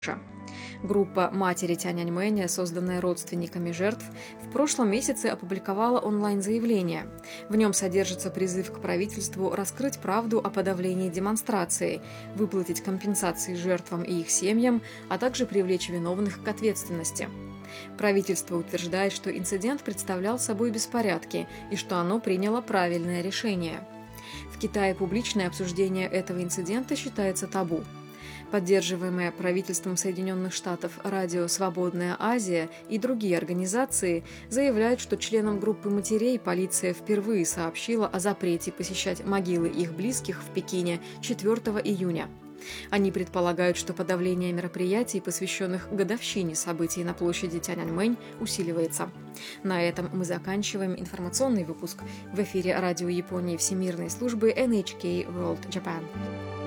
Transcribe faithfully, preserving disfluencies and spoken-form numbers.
Группа «Матери Тяньаньмэня», созданная родственниками жертв, в прошлом месяце опубликовала онлайн-заявление. В нем содержится призыв к правительству раскрыть правду о подавлении демонстрации, выплатить компенсации жертвам и их семьям, а также привлечь виновных к ответственности. Правительство утверждает, что инцидент представлял собой беспорядки и что оно приняло правильное решение. В Китае публичное обсуждение этого инцидента считается табу. Поддерживаемое правительством Соединенных Штатов радио «Свободная Азия» и другие организации заявляют, что членам группы матерей полиция впервые сообщила о запрете посещать могилы их близких в Пекине четвёртого июня. Они предполагают, что подавление мероприятий, посвященных годовщине событий на площади Тяньаньмэнь, усиливается. На этом мы заканчиваем информационный выпуск. В эфире радио Японии Всемирной службы эн эйч кей World Japan.